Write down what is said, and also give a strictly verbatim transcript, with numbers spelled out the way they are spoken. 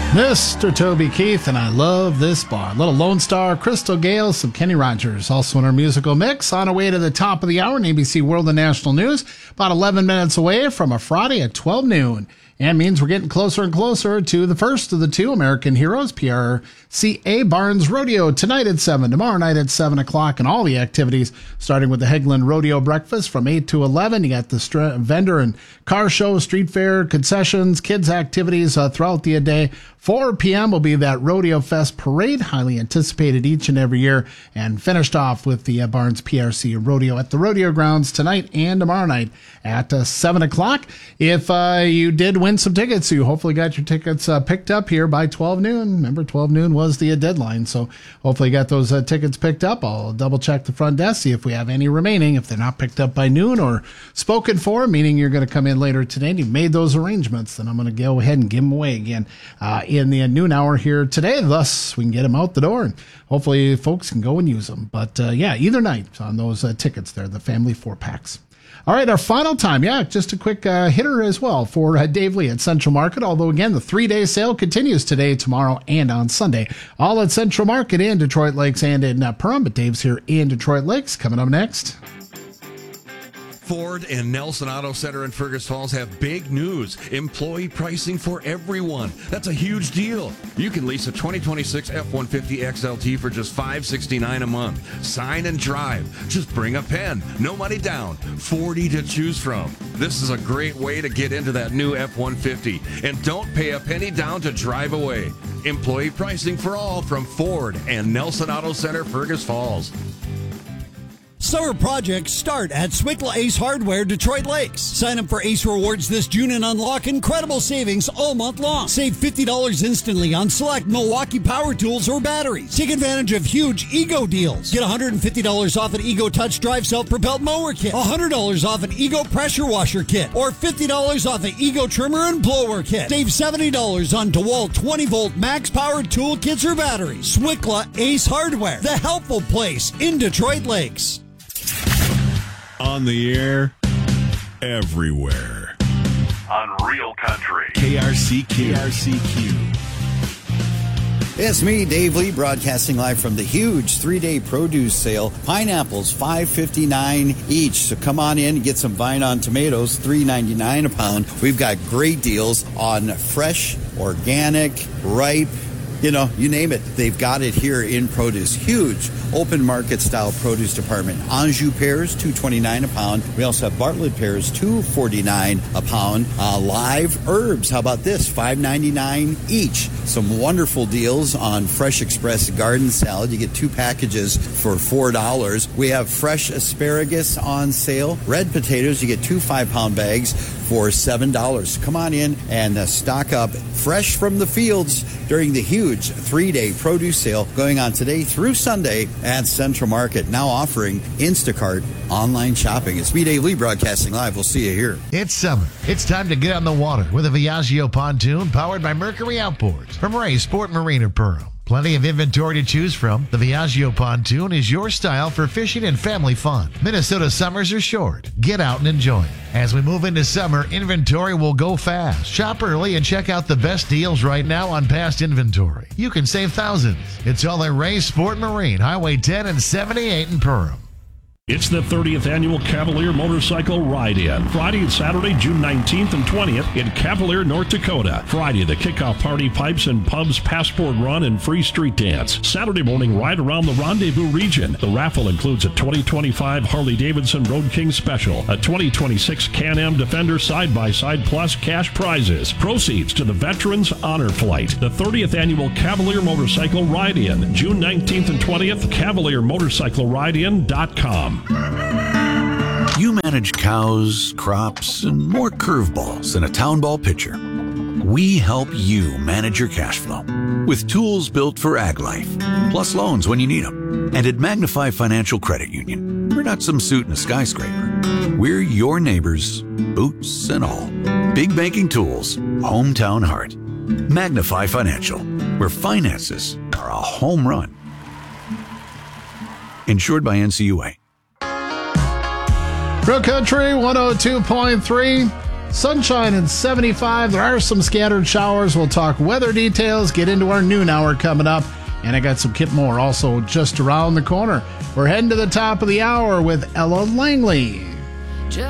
Mister Toby Keith, and I love this bar. Little Lone Star, Crystal Gale, some Kenny Rogers, also in our musical mix. On our way to the top of the hour in A B C World and National News, about eleven minutes away from a Friday at twelve noon. And means we're getting closer and closer to the first of the two American Heroes, P R C A Barnes Rodeo, tonight at seven, tomorrow night at seven o'clock, and all the activities starting with the Hegland Rodeo Breakfast from eight to eleven. You got the st- vendor and car show, street fair, concessions, kids activities uh, throughout the day. four p.m. will be that Rodeo Fest parade, highly anticipated each and every year, and finished off with the uh, Barnes P R C Rodeo at the rodeo grounds tonight and tomorrow night at uh, seven o'clock. If uh, you did win some tickets, you hopefully got your tickets uh, picked up here by twelve noon. Remember, twelve noon was the uh, deadline, so hopefully you got those uh, tickets picked up. I'll double check the front desk, see if we have any remaining. If they're not picked up by noon or spoken for, meaning you're going to come in later today and you've made those arrangements, then I'm going to go ahead and give them away again uh, in the uh, noon hour here today. Thus, we can get them out the door and hopefully folks can go and use them. But uh, yeah, either night on those uh, tickets there, the family four packs. All right, our final time, yeah, just a quick uh, hitter as well for uh, Dave Lee at Central Market. Although, again, the three-day sale continues today, tomorrow, and on Sunday. All at Central Market in Detroit Lakes and in uh, Perham. But Dave's here in Detroit Lakes. Coming up next. Ford and Nelson Auto Center in Fergus Falls have big news. Employee pricing for everyone. That's a huge deal. You can lease a twenty twenty-six F one fifty X L T for just five hundred sixty-nine dollars a month. Sign and drive. Just bring a pen. No money down. forty to choose from. This is a great way to get into that new F one fifty. And don't pay a penny down to drive away. Employee pricing for all from Ford and Nelson Auto Center, Fergus Falls. Summer projects start at Swickla Ace Hardware, Detroit Lakes. Sign up for Ace Rewards this June and unlock incredible savings all month long. Save fifty dollars instantly on select Milwaukee power tools or batteries. Take advantage of huge Ego deals. Get one hundred fifty dollars off an Ego Touch Drive self-propelled mower kit, one hundred dollars off an Ego pressure washer kit, or fifty dollars off an Ego trimmer and blower kit. Save seventy dollars on DeWalt twenty volt max power tool kits or batteries. Swickla Ace Hardware, the helpful place in Detroit Lakes. On the air, everywhere. On Real Country. K R C Q. K R C Q. It's me, Dave Lee, broadcasting live from the huge three-day produce sale. Pineapples, five fifty-nine each. So come on in and get some Vine on tomatoes, three ninety-nine a pound. We've got great deals on fresh, organic, ripe, you know, you name it. They've got it here in produce. Huge open market style produce department. Anjou pears, two twenty-nine a pound. We also have Bartlett pears, two forty-nine a pound. Uh, live herbs, how about this? five ninety-nine each. Some wonderful deals on Fresh Express garden salad. You get two packages for four dollars. We have fresh asparagus on sale. Red potatoes, you get two five-pound bags for seven dollars. Come on in and uh, stock up fresh from the fields during the huge three-day produce sale going on today through Sunday at Central Market. Now offering Instacart online shopping. It's me, Dave Lee, broadcasting live. We'll see you here. It's summer. It's time to get on the water with a Viaggio pontoon powered by Mercury Outboards from Ray Sport Marine in Perham. Plenty of inventory to choose from. The Viaggio pontoon is your style for fishing and family fun. Minnesota summers are short. Get out and enjoy it. As we move into summer, inventory will go fast. Shop early and check out the best deals right now on past inventory. You can save thousands. It's all at Ray Sport Marine, Highway ten and seventy-eight in Perham. It's the thirtieth Annual Cavalier Motorcycle Ride-In. Friday and Saturday, June nineteenth and twentieth in Cavalier, North Dakota. Friday, the kickoff party, pipes and pubs, passport run, and free street dance. Saturday morning, ride around the Rendezvous region. The raffle includes a twenty twenty-five Harley-Davidson Road King Special, a twenty twenty-six Can-Am Defender Side-by-Side plus cash prizes. Proceeds to the Veterans Honor Flight. The thirtieth Annual Cavalier Motorcycle Ride-In, June nineteenth and twentieth, cavalier motorcycle ride in dot com. You manage cows, crops, and more curveballs than a town ball pitcher. We help you manage your cash flow with tools built for ag life, plus loans when you need them. And at Magnify Financial Credit Union, we're not some suit in a skyscraper. We're your neighbors, boots and all. Big banking tools, hometown heart. Magnify Financial, where finances are a home run. Insured by N C U A. Real Country one oh two point three. Sunshine and seventy-five. There are some scattered showers. We'll talk weather details, get into our noon hour coming up. And I got some Kip Moore also just around the corner. We're heading to the top of the hour with Ella Langley.